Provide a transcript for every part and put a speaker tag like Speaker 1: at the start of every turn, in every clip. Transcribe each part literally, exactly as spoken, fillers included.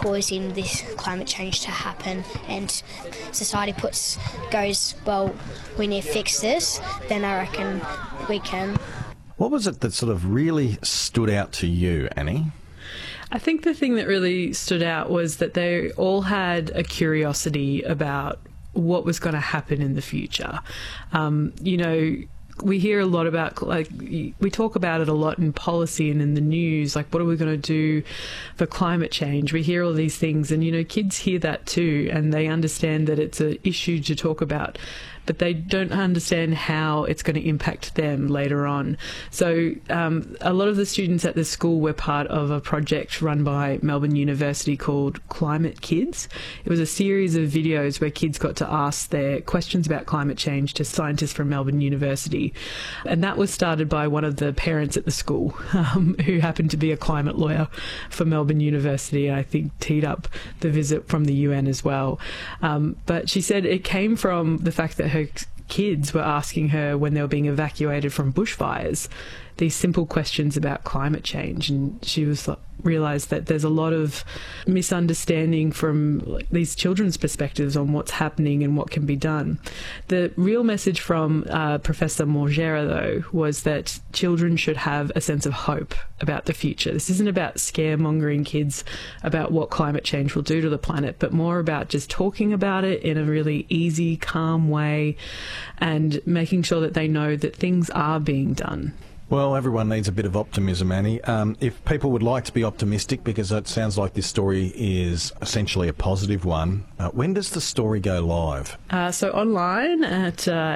Speaker 1: causing this climate change to happen, and society puts goes, well, we need to fix this, then I reckon we can.
Speaker 2: What was it that sort of really stood out to you, Annie?
Speaker 3: I think the thing that really stood out was that they all had a curiosity about what was going to happen in the future. Um, you know, we hear a lot about, like, we talk about it a lot in policy and in the news, like, what are we going to do for climate change? We hear all these things, and, you know, kids hear that too, and they understand that it's an issue to talk about, but they don't understand how it's going to impact them later on. So um, a lot of the students at the school were part of a project run by Melbourne University called Climate Kids. It was a series of videos where kids got to ask their questions about climate change to scientists from Melbourne University. And that was started by one of the parents at the school, um, who happened to be a climate lawyer for Melbourne University, and I think teed up the visit from the U N as well. Um, but she said it came from the fact that her kids were asking her, when they were being evacuated from bushfires, these simple questions about climate change, and she was realised that there's a lot of misunderstanding from like, these children's perspectives on what's happening and what can be done. The real message from uh, Professor Morgera, though, was that children should have a sense of hope about the future. This isn't about scaremongering kids about what climate change will do to the planet, but more about just talking about it in a really easy, calm way and making sure that they know that things are being done.
Speaker 2: Well, everyone needs a bit of optimism, Annie. Um, if people would like to be optimistic, because it sounds like this story is essentially a positive one, uh, when does the story go live?
Speaker 3: Uh, so online at uh,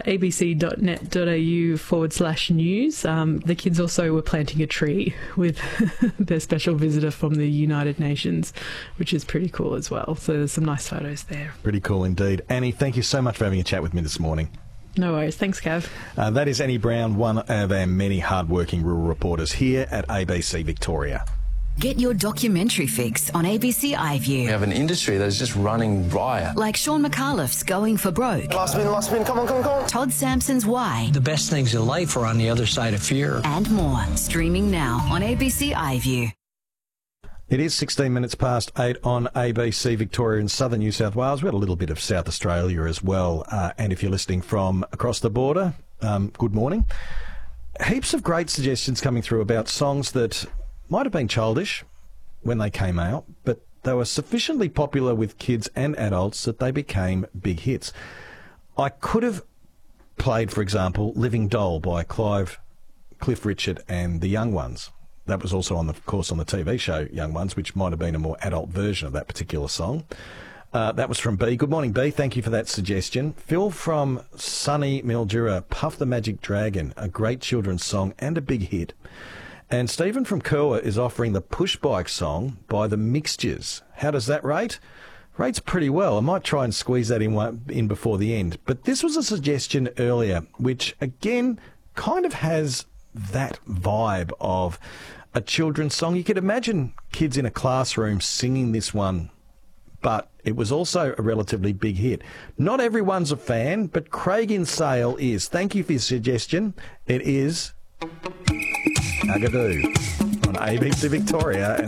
Speaker 3: abc.net.au forward slash news. Um, the kids also were planting a tree with their special visitor from the United Nations, which is pretty cool as well. So there's some nice photos there.
Speaker 2: Pretty cool indeed. Annie, thank you so much for having a chat with me this morning.
Speaker 3: No worries. Thanks, Cav.
Speaker 2: Uh, that is Annie Brown, one of our many hard-working rural reporters here at A B C Victoria.
Speaker 4: Get your documentary fix on A B C iView.
Speaker 5: We have an industry that is just running riot.
Speaker 4: Like Sean McAuliffe's Going for Broke.
Speaker 6: Last spin, last spin, come on, come on, come on.
Speaker 4: Todd Sampson's Why.
Speaker 7: The best things in life are on the other side of fear.
Speaker 4: And more. Streaming now on A B C iView.
Speaker 2: It is sixteen minutes past eight on A B C Victoria in southern New South Wales. We had a little bit of South Australia as well. Uh, and if you're listening from across the border, um, good morning. Heaps of great suggestions coming through about songs that might have been childish when they came out, but they were sufficiently popular with kids and adults that they became big hits. I could have played, for example, Living Doll by Clive, Cliff Richard and the Young Ones. That was also, on the, of course, on the T V show Young Ones, which might have been a more adult version of that particular song. Uh, that was from B. Good morning, B. Thank you for that suggestion. Phil from sunny Mildura, Puff the Magic Dragon, a great children's song and a big hit. And Stephen from Kerwa is offering the Push Bike song by The Mixtures. How does that rate? Rates pretty well. I might try and squeeze that in, one, in before the end. But this was a suggestion earlier, which, again, kind of has that vibe of a children's song. You could imagine kids in a classroom singing this one, but it was also a relatively big hit. Not everyone's a fan, but Craig in Sale is. Thank you for your suggestion. It is Agadoo on A B C Victoria. And